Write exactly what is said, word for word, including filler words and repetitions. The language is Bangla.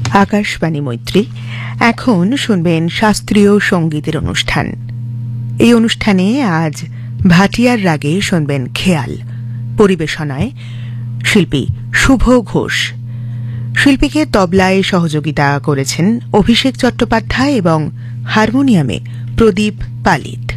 আকাশবাণী মৈত্রী। এখন শুনবেন শাস্ত্রীয় সঙ্গীতের অনুষ্ঠান। এই অনুষ্ঠানে আজ ভাটিয়ার রাগে শুনবেন খেয়াল। পরিবেশনায় শিল্পী শুভ ঘোষ। শিল্পীকে তবলায় সহযোগিতা করেছেন অভিষেক চট্টোপাধ্যায় এবং হারমোনিয়ামে প্রদীপ পালিত।